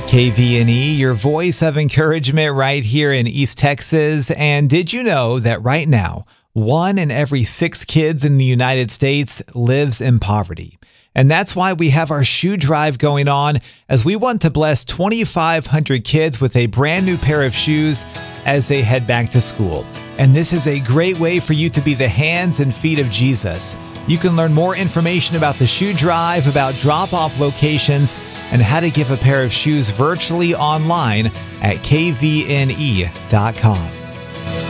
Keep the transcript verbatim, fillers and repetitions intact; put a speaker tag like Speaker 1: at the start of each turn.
Speaker 1: K V N E, your voice of encouragement right here in East Texas. And did you know that right now, one in every six kids in the United States lives in poverty? And that's why we have our shoe drive going on, as we want to bless twenty-five hundred kids with a brand new pair of shoes as they head back to school. And this is a great way for you to be the hands and feet of Jesus. You can learn more information about the shoe drive, about drop-off locations, and how to give a pair of shoes virtually online at K V N E dot com.